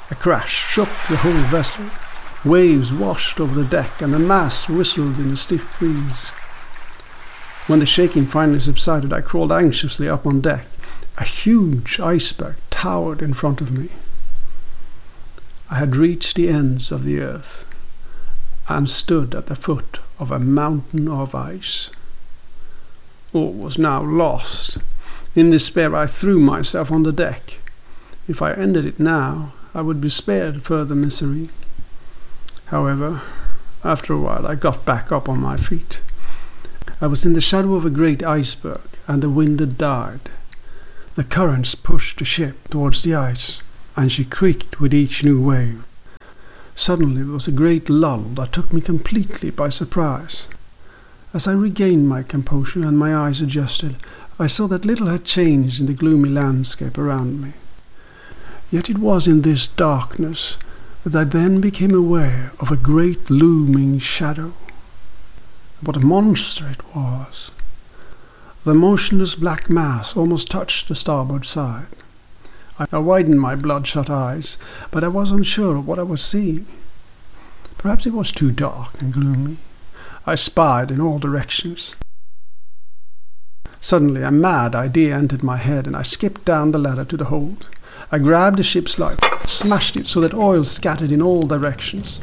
A crash shook the whole vessel. Waves washed over the deck, and the mast whistled in a stiff breeze. When the shaking finally subsided, I crawled anxiously up on deck. A huge iceberg towered in front of me. I had reached the ends of the earth and stood at the foot of a mountain of ice. All was now lost. In despair, I threw myself on the deck. If I ended it now, I would be spared further misery. However, after a while, I got back up on my feet. I was in the shadow of a great iceberg, and the wind had died. The currents pushed the ship towards the ice, and she creaked with each new wave. Suddenly there was a great lull that took me completely by surprise. As I regained my composure and my eyes adjusted, I saw that little had changed in the gloomy landscape around me. Yet it was in this darkness that I then became aware of a great looming shadow. What a monster it was! The motionless black mass almost touched the starboard side. I widened my bloodshot eyes, but I was unsure of what I was seeing. Perhaps it was too dark and gloomy. I spied in all directions. Suddenly a mad idea entered my head, and I skipped down the ladder to the hold. I grabbed the ship's light, smashed it so that oil scattered in all directions.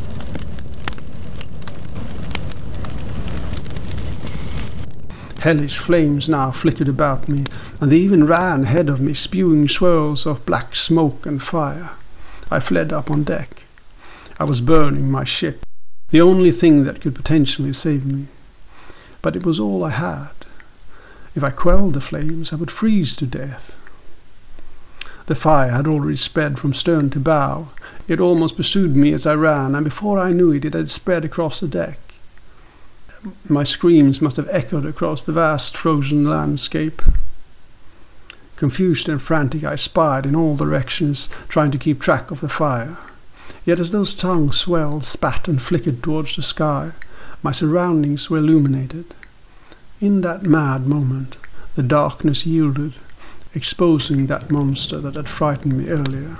Hellish flames now flickered about me, and they even ran ahead of me, spewing swirls of black smoke and fire. I fled up on deck. I was burning my ship, the only thing that could potentially save me. But it was all I had. If I quelled the flames, I would freeze to death. The fire had already spread from stern to bow. It almost pursued me as I ran, and before I knew it, it had spread across the deck. My screams must have echoed across the vast frozen landscape. Confused and frantic, I spied in all directions, trying to keep track of the fire. Yet as those tongues swelled, spat, and flickered towards the sky, my surroundings were illuminated. In that mad moment, the darkness yielded, exposing that monster that had frightened me earlier.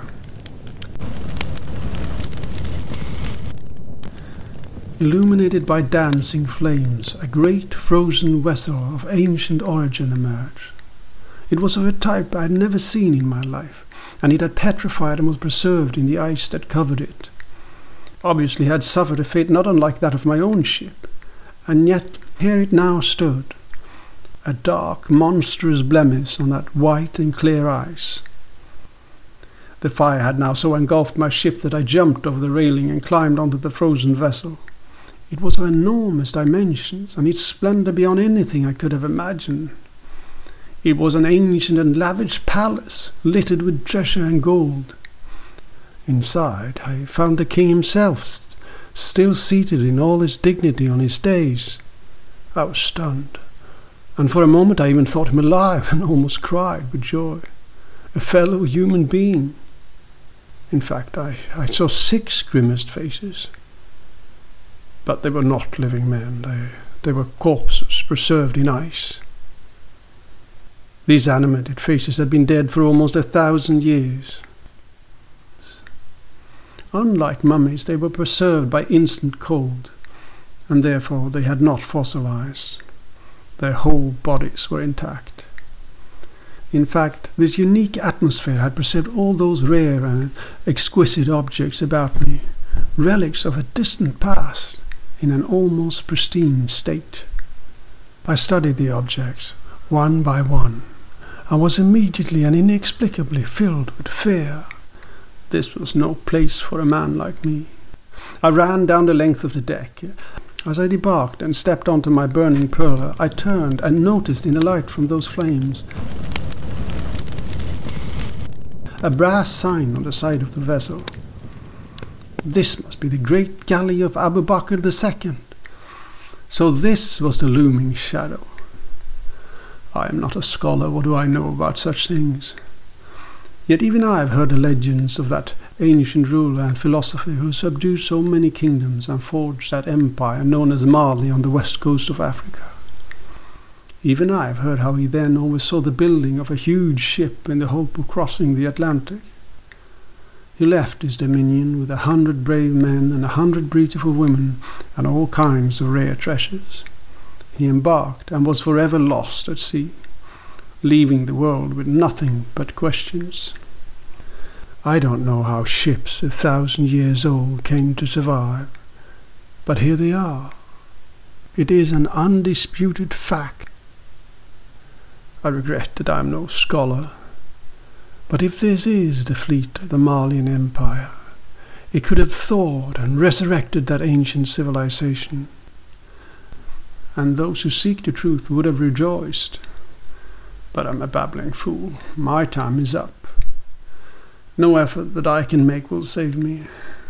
Illuminated by dancing flames, a great frozen vessel of ancient origin emerged. It was of a type I had never seen in my life, and it had petrified and was preserved in the ice that covered it. Obviously had suffered a fate not unlike that of my own ship, and yet here it now stood, a dark, monstrous blemish on that white and clear ice. The fire had now so engulfed my ship that I jumped over the railing and climbed onto the frozen vessel. It was of enormous dimensions, and its splendor beyond anything I could have imagined. It was an ancient and lavish palace, littered with treasure and gold. Inside, I found the king himself, still seated in all his dignity on his dais. I was stunned, and for a moment I even thought him alive and almost cried with joy. A fellow human being. In fact, I saw 6 grimaced faces. But they were not living men. They were corpses preserved in ice. These animated faces had been dead for almost 1,000 years. Unlike mummies, they were preserved by instant cold, and therefore they had not fossilized. Their whole bodies were intact. In fact, this unique atmosphere had preserved all those rare and exquisite objects about me, relics of a distant past, in an almost pristine state. I studied the objects, one by one, and was immediately and inexplicably filled with fear. This was no place for a man like me. I ran down the length of the deck. As I debarked and stepped onto my burning perla, I turned and noticed in the light from those flames a brass sign on the side of the vessel. This must be the great galley of Abu Bakr II. So this was the looming shadow. I am not a scholar, what do I know about such things? Yet even I have heard the legends of that ancient ruler and philosopher who subdued so many kingdoms and forged that empire known as Mali on the west coast of Africa. Even I have heard how he then oversaw the building of a huge ship in the hope of crossing the Atlantic. He left his dominion with 100 brave men and 100 beautiful women and all kinds of rare treasures. He embarked and was forever lost at sea, leaving the world with nothing but questions. I don't know how ships 1,000 years old came to survive, but here they are. It is an undisputed fact. I regret that I am no scholar, but if this is the fleet of the Malian Empire, it could have thawed and resurrected that ancient civilization, and those who seek the truth would have rejoiced. But I'm a babbling fool. My time is up. No effort that I can make will save me.